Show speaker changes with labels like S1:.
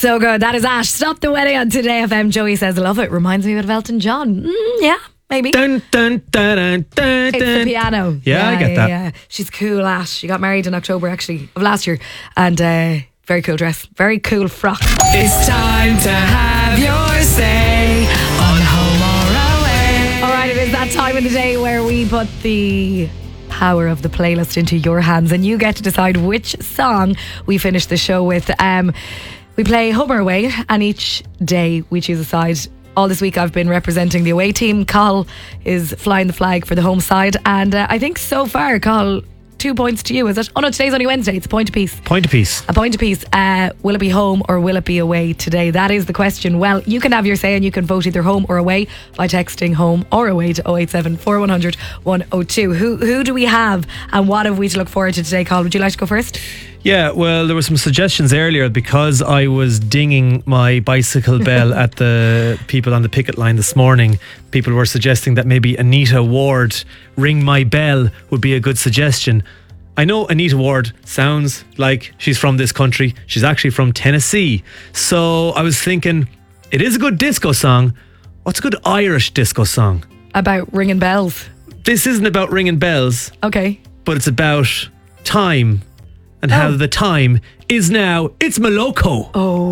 S1: So good. That is Ash. Stop the Wedding on Today FM. Joey says, love it. Reminds me of Elton John. Yeah, maybe.
S2: Dun, dun, dun, dun, dun,
S1: It's the piano.
S2: Yeah, I get that.
S1: Yeah. She's cool, Ash. She got married in October, actually, of last year. And very cool dress. Very cool frock.
S3: It's time to have your say on Home or Away.
S1: All right, it is that time of the day where we put the power of the playlist into your hands and you get to decide which song we finish the show with. We play Home or Away, and each day we choose a side. All this week I've been representing the away team. Carl is flying the flag for the home side, and I think so far, Carl, 2 points to you, is it? Oh no, today's only Wednesday. It's a point apiece.
S2: Point apiece.
S1: A point apiece. Will it be home or will it be away today? That is the question. Well, you can have your say and you can vote either home or away by texting home or away to 087 4100 102. Who do we have and what have we to look forward to today, Carl? Would you like to go first?
S2: Yeah, well, there were some suggestions earlier because I was dinging my bicycle bell at the people on the picket line this morning. People were suggesting that maybe Anita Ward, Ring My Bell, would be a good suggestion. I know Anita Ward sounds like she's from this country. She's actually from Tennessee. So I was thinking, it is a good disco song. What's a good Irish disco song?
S1: About ringing bells.
S2: This isn't about ringing bells.
S1: Okay.
S2: But it's about time. And how the time is now. It's Moloko.
S1: Oh.